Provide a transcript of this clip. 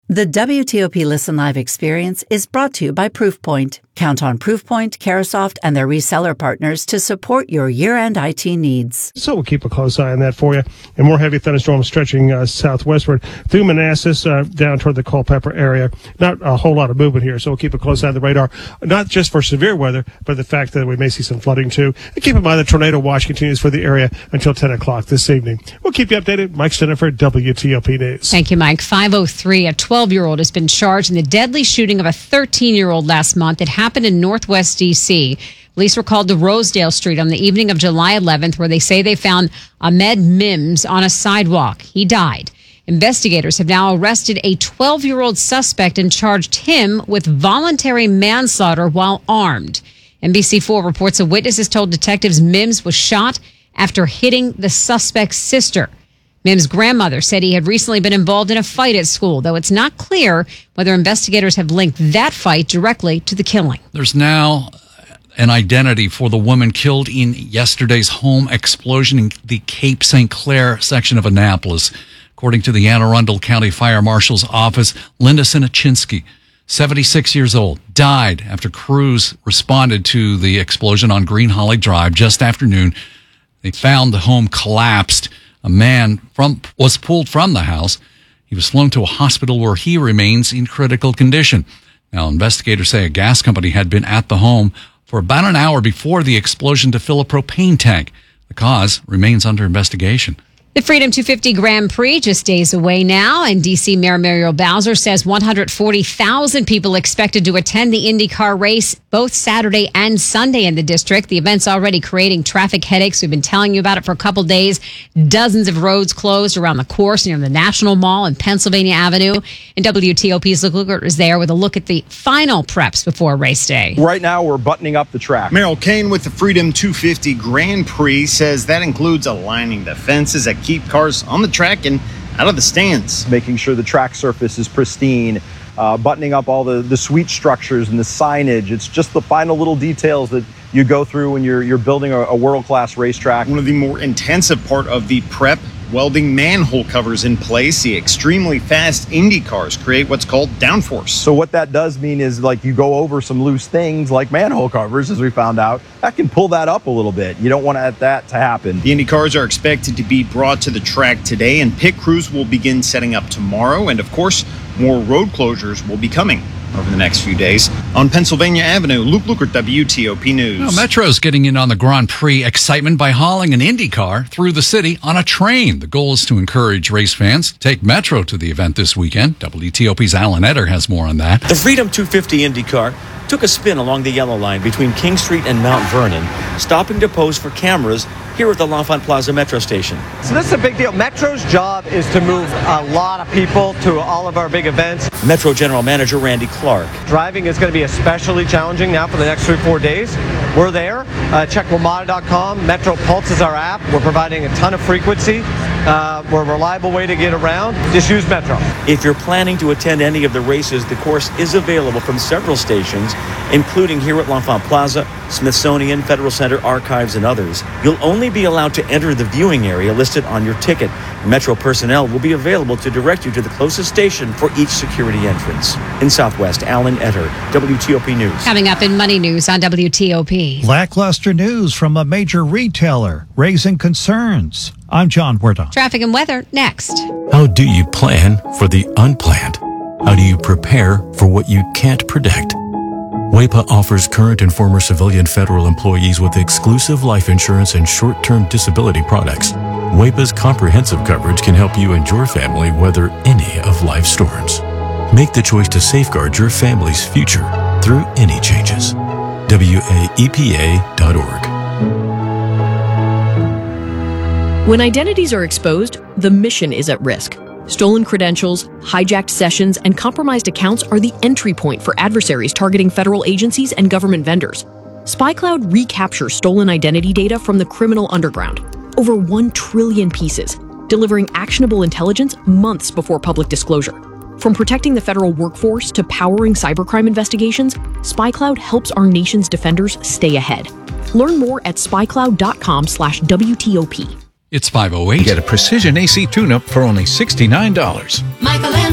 The WTOP Listen Live experience is brought to you by Proofpoint. Count on Proofpoint, Carasoft, and their reseller partners to support your year-end IT needs. So we'll keep a close eye on that for you. And more heavy thunderstorms stretching southwestward through Manassas down toward the Culpeper area. Not a whole lot of movement here, so we'll keep a close eye on the radar, not just for severe weather, but the fact that we may see some flooding too. And keep in mind the tornado watch continues for the area until 10 o'clock this evening. We'll keep you updated. Mike Steniford, WTOP News. Thank you, Mike. 5:03, a 12-year-old has been charged in the deadly shooting of a 13-year-old last month. It happened in Northwest D.C. Police were called to Rosedale Street on the evening of July 11th, where they say they found Ahmed Mims on a sidewalk. He died. Investigators have now arrested a 12-year-old suspect and charged him with voluntary manslaughter while armed. NBC4 reports a witness has told detectives Mims was shot after hitting the suspect's sister. Mims' grandmother said he had recently been involved in a fight at school, though it's not clear whether investigators have linked that fight directly to the killing. There's now an identity for the woman killed in yesterday's home explosion in the Cape St. Clair section of Annapolis. According to the Anne Arundel County Fire Marshal's office, Linda Sinachinsky, 76 years old, died after crews responded to the explosion on Green Holly Drive just after noon. They found the home collapsed. A man was pulled from the house. He was flown to a hospital where he remains in critical condition. Now, investigators say a gas company had been at the home for about an hour before the explosion to fill a propane tank. The cause remains under investigation. The Freedom 250 Grand Prix just days away now, and D.C. Mayor Muriel Bowser says 140,000 people expected to attend the IndyCar race both Saturday and Sunday in the district. The event's already creating traffic headaches. We've been telling you about it for a couple days. Dozens of roads closed around the course near the National Mall and Pennsylvania Avenue. And WTOP's Luke Lukert is there with a look at the final preps before race day. Right now, we're buttoning up the track. Merrill Kane with the Freedom 250 Grand Prix says that includes aligning the fences that keep cars on the track and out of the stands. Making sure the track surface is pristine, buttoning up all the suite structures and the signage. It's just the final little details that you go through when you're building a world-class racetrack. One of the more intensive part of the prep, welding manhole covers in place. The extremely fast Indy cars create what's called downforce. So what that does mean is, like, you go over some loose things like manhole covers, as we found out, that can pull that up a little bit. You don't want that to happen. The Indy cars are expected to be brought to the track today, and pit crews will begin setting up tomorrow. And of course, more road closures will be coming over the next few days. On Pennsylvania Avenue, Luke Lukert, WTOP News. Well, Metro's getting in on the Grand Prix excitement by hauling an Indy car through the city on a train. The goal is to encourage race fans to take Metro to the event this weekend. WTOP's Alan Etter has more on that. The Freedom 250 Indy car took a spin along the yellow line between King Street and Mount Vernon, stopping to pose for cameras here at the L'Enfant Plaza Metro station. So this is a big deal. Metro's job is to move a lot of people to all of our big events. Metro General Manager Randy Clark. Driving is going to be especially challenging now for the next 3-4 days. We're there. Check WMATA.com. Metro Pulse is our app. We're providing a ton of frequency. We're a reliable way to get around. Just use Metro. If you're planning to attend any of the races, the course is available from several stations, including here at L'Enfant Plaza, Smithsonian, Federal Center, Archives, and others. You'll only be allowed to enter the viewing area listed on your ticket. Metro personnel will be available to direct you to the closest station for each security entrance. In Southwest, Alan Etter, WTOP News. Coming up in Money News on WTOP. Lackluster news from a major retailer raising concerns. I'm John Huerta. Traffic and weather next. How do you plan for the unplanned? How do you prepare for what you can't predict? WEPA offers current and former civilian federal employees with exclusive life insurance and short-term disability products. WEPA's comprehensive coverage can help you and your family weather any of life's storms. Make the choice to safeguard your family's future through any changes. WAEPA.org. When identities are exposed, the mission is at risk. Stolen credentials, hijacked sessions, and compromised accounts are the entry point for adversaries targeting federal agencies and government vendors. SpyCloud recaptures stolen identity data from the criminal underground, over 1 trillion pieces, delivering actionable intelligence months before public disclosure. From protecting the federal workforce to powering cybercrime investigations, SpyCloud helps our nation's defenders stay ahead. Learn more at spycloud.com/WTOP. It's 5:08. Get a precision AC tune-up for only $69. Michael and